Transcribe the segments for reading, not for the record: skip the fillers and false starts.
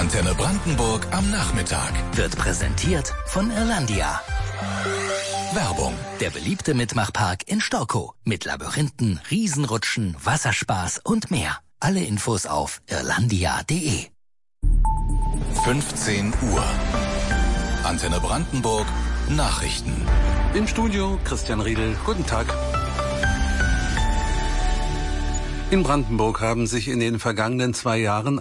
Antenne Brandenburg am Nachmittag. Wird präsentiert von Irlandia. Werbung. Der beliebte Mitmachpark in Storkow. Mit Labyrinthen, Riesenrutschen, Wasserspaß und mehr. Alle Infos auf irlandia.de. 15 Uhr. Antenne Brandenburg. Nachrichten. Im Studio Christian Riedel. Guten Tag. In Brandenburg haben sich in den vergangenen 2 Jahren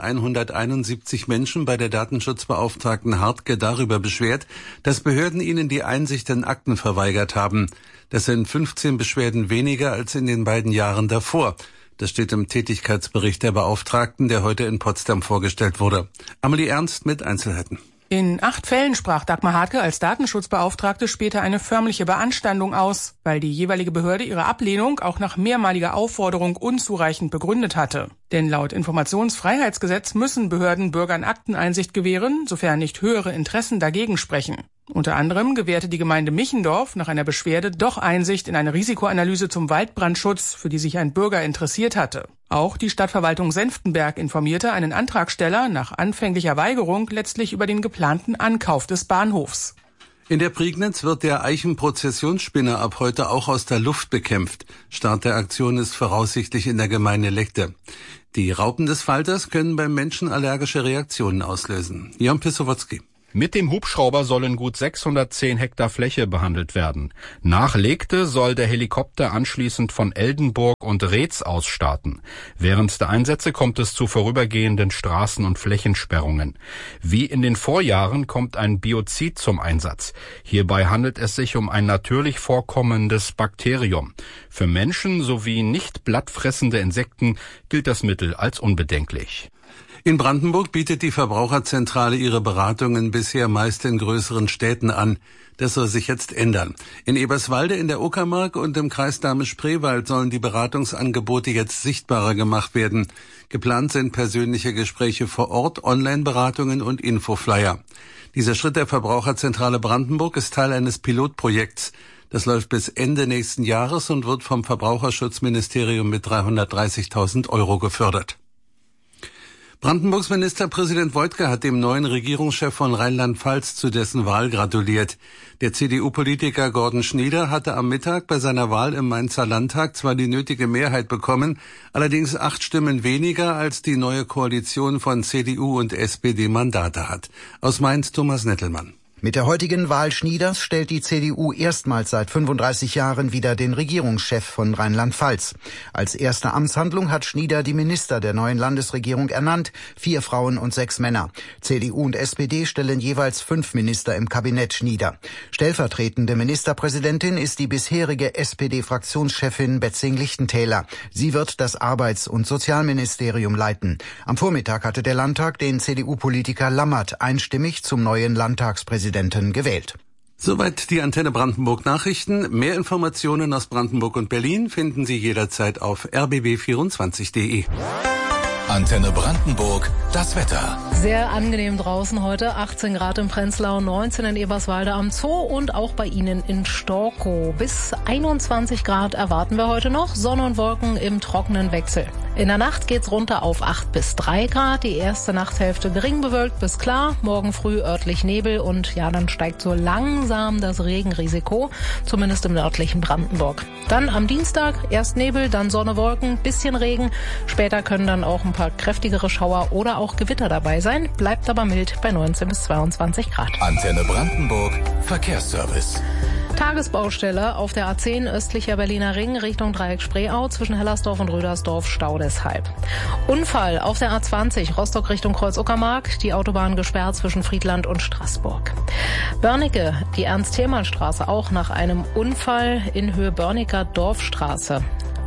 171 Menschen bei der Datenschutzbeauftragten Hartke darüber beschwert, dass Behörden ihnen die Einsicht in Akten verweigert haben. Das sind 15 Beschwerden weniger als in den beiden Jahren davor. Das steht im Tätigkeitsbericht der Beauftragten, der heute in Potsdam vorgestellt wurde. Amelie Ernst mit Einzelheiten. In 8 Fällen sprach Dagmar Hartke als Datenschutzbeauftragte später eine förmliche Beanstandung aus, weil die jeweilige Behörde ihre Ablehnung auch nach mehrmaliger Aufforderung unzureichend begründet hatte. Denn laut Informationsfreiheitsgesetz müssen Behörden Bürgern Akteneinsicht gewähren, sofern nicht höhere Interessen dagegen sprechen. Unter anderem gewährte die Gemeinde Michendorf nach einer Beschwerde doch Einsicht in eine Risikoanalyse zum Waldbrandschutz, für die sich ein Bürger interessiert hatte. Auch die Stadtverwaltung Senftenberg informierte einen Antragsteller nach anfänglicher Weigerung letztlich über den geplanten Ankauf des Bahnhofs. In der Prignitz wird der Eichenprozessionsspinner ab heute auch aus der Luft bekämpft. Start der Aktion ist voraussichtlich in der Gemeinde Lechte. Die Raupen des Falters können beim Menschen allergische Reaktionen auslösen. Jan Pissowotzki. Mit dem Hubschrauber sollen gut 610 Hektar Fläche behandelt werden. Nach Legte soll der Helikopter anschließend von Eldenburg und Reetz aus starten. Während der Einsätze kommt es zu vorübergehenden Straßen- und Flächensperrungen. Wie in den Vorjahren kommt ein Biozid zum Einsatz. Hierbei handelt es sich um ein natürlich vorkommendes Bakterium. Für Menschen sowie nicht blattfressende Insekten gilt das Mittel als unbedenklich. In Brandenburg bietet die Verbraucherzentrale ihre Beratungen bisher meist in größeren Städten an. Das soll sich jetzt ändern. In Eberswalde, in der Uckermark und im Kreis Dahme-Spreewald sollen die Beratungsangebote jetzt sichtbarer gemacht werden. Geplant sind persönliche Gespräche vor Ort, Online-Beratungen und Infoflyer. Dieser Schritt der Verbraucherzentrale Brandenburg ist Teil eines Pilotprojekts. Das läuft bis Ende nächsten Jahres und wird vom Verbraucherschutzministerium mit 330.000 € gefördert. Brandenburgs Ministerpräsident Woidke hat dem neuen Regierungschef von Rheinland-Pfalz zu dessen Wahl gratuliert. Der CDU-Politiker Gordon Schnieder hatte am Mittag bei seiner Wahl im Mainzer Landtag zwar die nötige Mehrheit bekommen, allerdings 8 Stimmen weniger, als die neue Koalition von CDU und SPD Mandate hat. Aus Mainz Thomas Nettelmann. Mit der heutigen Wahl Schnieders stellt die CDU erstmals seit 35 Jahren wieder den Regierungschef von Rheinland-Pfalz. Als erste Amtshandlung hat Schnieder die Minister der neuen Landesregierung ernannt, 4 Frauen und 6 Männer. CDU und SPD stellen jeweils 5 Minister im Kabinett Schnieder. Stellvertretende Ministerpräsidentin ist die bisherige SPD-Fraktionschefin Betzing-Lichtentäler. Sie wird das Arbeits- und Sozialministerium leiten. Am Vormittag hatte der Landtag den CDU-Politiker Lammert einstimmig zum neuen Landtagspräsidenten gewählt. Soweit die Antenne Brandenburg Nachrichten. Mehr Informationen aus Brandenburg und Berlin finden Sie jederzeit auf rbb24.de. Antenne Brandenburg, das Wetter. Sehr angenehm draußen heute, 18 Grad in Prenzlau, 19 in Eberswalde am Zoo und auch bei Ihnen in Storkow. Bis 21 Grad erwarten wir heute noch, Sonne und Wolken im trockenen Wechsel. In der Nacht geht's runter auf 8 bis 3 Grad, die erste Nachthälfte gering bewölkt bis klar, morgen früh örtlich Nebel und ja, dann steigt so langsam das Regenrisiko, zumindest im nördlichen Brandenburg. Dann am Dienstag erst Nebel, dann Sonne, Wolken, bisschen Regen, später können dann auch ein paar kräftigere Schauer oder auch Gewitter dabei sein, bleibt aber mild bei 19 bis 22 Grad. Antenne Brandenburg, Verkehrsservice. Tagesbaustelle auf der A10 östlicher Berliner Ring Richtung Dreieck Spreeau zwischen Hellersdorf und Rödersdorf, Stau deshalb. Unfall auf der A20 Rostock Richtung Kreuz-Uckermark, die Autobahn gesperrt zwischen Friedland und Straßburg. Börnecke, die Ernst-Thälmann-Straße auch nach einem Unfall in Höhe Börnecker Dorfstraße.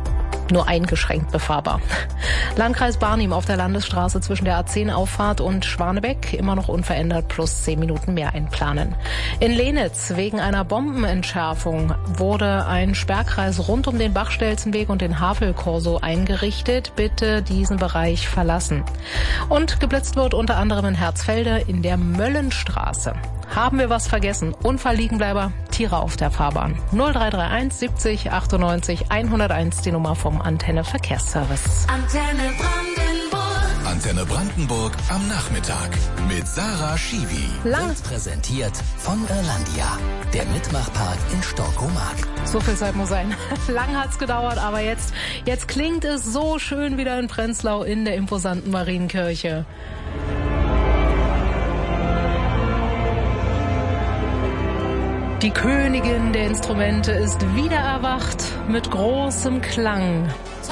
Nur eingeschränkt befahrbar. Landkreis Barnim auf der Landesstraße zwischen der A10-Auffahrt und Schwanebeck immer noch unverändert plus 10 Minuten mehr einplanen. In Lenitz wegen einer Bombenentschärfung wurde ein Sperrkreis rund um den Bachstelzenweg und den Havelkorso eingerichtet. Bitte diesen Bereich verlassen. Und geblitzt wird unter anderem in Herzfelde in der Möllenstraße. Haben wir was vergessen? Unfallliegenbleiber, Tiere auf der Fahrbahn. 0331 70 98 101 die Nummer vom Antenne Verkehrsservice. Antenne Brandenburg. Antenne Brandenburg am Nachmittag mit Sarah Schiwi. Wird präsentiert von Irlandia, der Mitmachpark in Storkomark. So viel Zeit muss sein. Lang hat's gedauert, aber jetzt klingt es so schön wieder in Prenzlau in der imposanten Marienkirche. Die Königin der Instrumente ist wieder erwacht mit großem Klang.